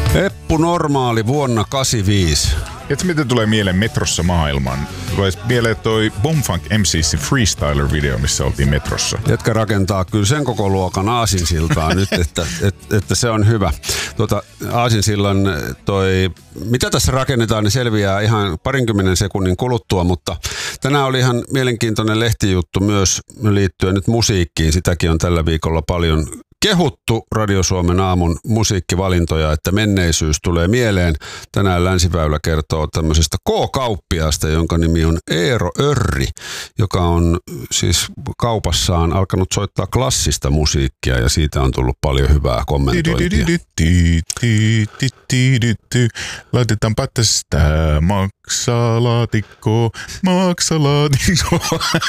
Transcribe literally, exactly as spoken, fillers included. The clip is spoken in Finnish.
Eppu Normaali vuonna kahdeksankymmentäviisi. Tiedätkö, miten tulee mieleen metrossa maailman? Tulee mieleen toi Boomfunk M C:n Freestyler-video, missä oltiin metrossa. Jätkä rakentaa kyllä sen koko luokan aasinsiltaa nyt, että, että, että se on hyvä. Tuota, aasinsillan toi, mitä tässä rakennetaan, niin selviää ihan parinkymmenen sekunnin kuluttua, mutta tänään oli ihan mielenkiintoinen lehtijuttu myös liittyen nyt musiikkiin. Sitäkin on tällä viikolla paljon kehuttu Radio Suomen aamun musiikkivalintoja, että menneisyys tulee mieleen. Tänään Länsiväylä kertoo tämmöisestä K-kauppiaasta, jonka nimi on Eero Örri, joka on siis kaupassaan alkanut soittaa klassista musiikkia ja siitä on tullut paljon hyvää kommentointia. Laitetaanpa tästä maksalaatikko, maksalaatikko.